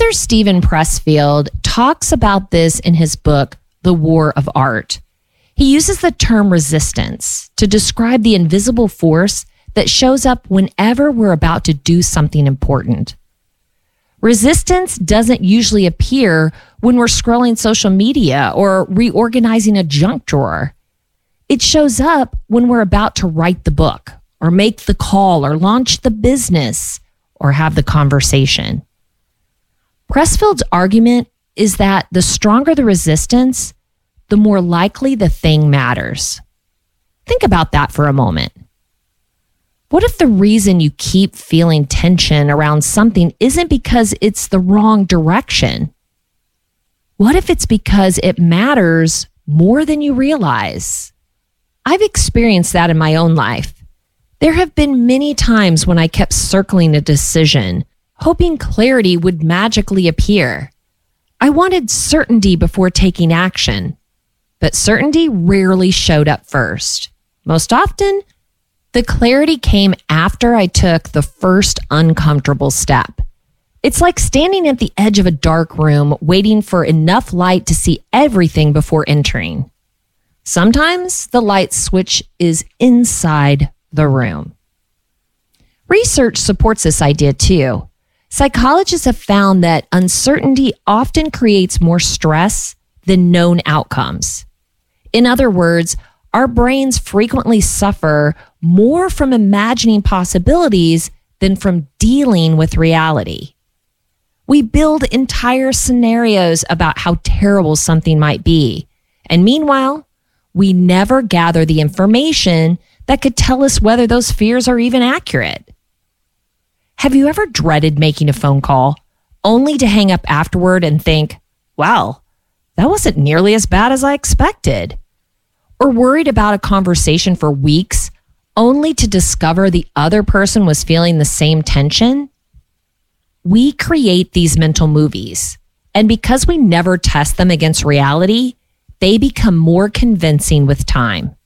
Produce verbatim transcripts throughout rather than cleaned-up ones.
Author Steven Pressfield talks about this in his book, The War of Art. He uses the term resistance to describe the invisible force that shows up whenever we're about to do something important. Resistance doesn't usually appear when we're scrolling social media or reorganizing a junk drawer. It shows up when we're about to write the book or make the call or launch the business or have the conversation. Pressfield's argument is that the stronger the resistance, the more likely the thing matters. Think about that for a moment. What if the reason you keep feeling tension around something isn't because it's the wrong direction? What if it's because it matters more than you realize? I've experienced that in my own life. There have been many times when I kept circling a decision, hoping clarity would magically appear. I wanted certainty before taking action, but certainty rarely showed up first. Most often, the clarity came after I took the first uncomfortable step. It's like standing at the edge of a dark room, waiting for enough light to see everything before entering. Sometimes the light switch is inside the room. Research supports this idea too. Psychologists have found that uncertainty often creates more stress than known outcomes. In other words, our brains frequently suffer more from imagining possibilities than from dealing with reality. We build entire scenarios about how terrible something might be, and meanwhile, we never gather the information that could tell us whether those fears are even accurate. Have you ever dreaded making a phone call only to hang up afterward and think, wow, that wasn't nearly as bad as I expected? Or worried about a conversation for weeks only to discover the other person was feeling the same tension? We create these mental movies, and because we never test them against reality, they become more convincing with time.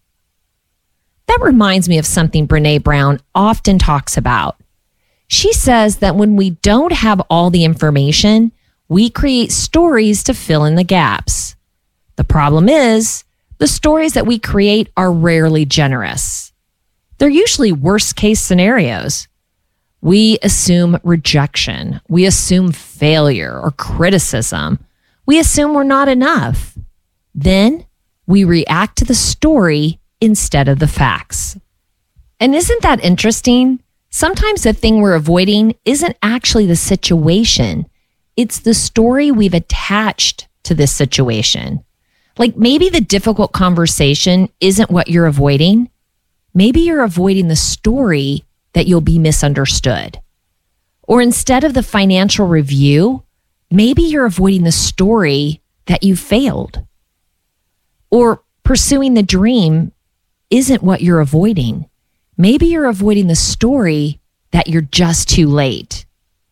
That reminds me of something Brené Brown often talks about. She says that when we don't have all the information, we create stories to fill in the gaps. The problem is, the stories that we create are rarely generous. They're usually worst-case scenarios. We assume rejection. We assume failure or criticism. We assume we're not enough. Then we react to the story instead of the facts. And isn't that interesting? Sometimes the thing we're avoiding isn't actually the situation. It's the story we've attached to this situation. Like maybe the difficult conversation isn't what you're avoiding. Maybe you're avoiding the story that you'll be misunderstood. Or instead of the financial review, maybe you're avoiding the story that you failed. Or pursuing the dream isn't what you're avoiding. Maybe you're avoiding the story that you're just too late.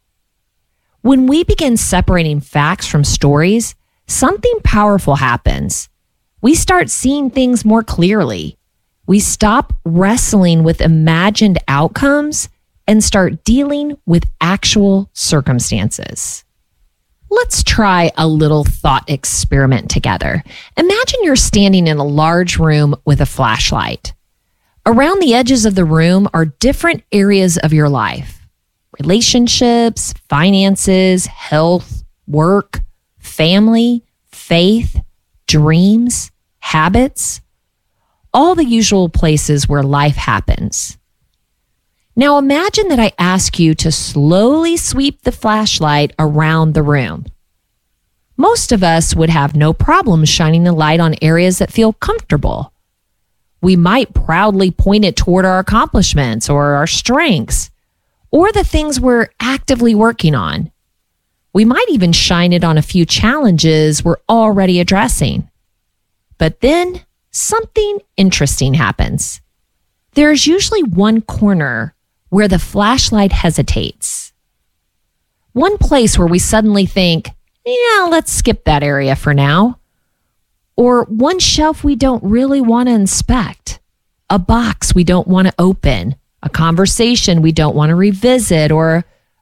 When we begin separating facts from stories, something powerful happens. We start seeing things more clearly. We stop wrestling with imagined outcomes and start dealing with actual circumstances. Let's try a little thought experiment together. Imagine you're standing in a large room with a flashlight. Around the edges of the room are different areas of your life: relationships, finances, health, work, family, faith, dreams, habits, all the usual places where life happens. Now imagine that I ask you to slowly sweep the flashlight around the room. Most of us would have no problem shining the light on areas that feel comfortable. We might proudly point it toward our accomplishments or our strengths, or the things we're actively working on. We might even shine it on a few challenges we're already addressing. But then something interesting happens. There's usually one corner where the flashlight hesitates. One place where we suddenly think, yeah, let's skip that area for now. Or one shelf we don't really want to inspect, a box we don't want to open, a conversation we don't want to revisit, or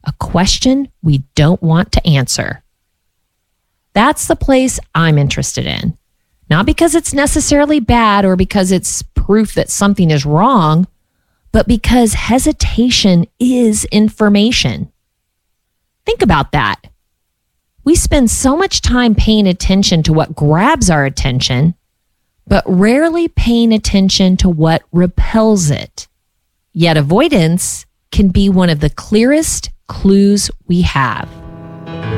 a question we don't want to answer. That's the place I'm interested in. Not because it's necessarily bad or because it's proof that something is wrong, but because hesitation is information. Think about that. We spend so much time paying attention to what grabs our attention, but rarely paying attention to what repels it. Yet avoidance can be one of the clearest clues we have.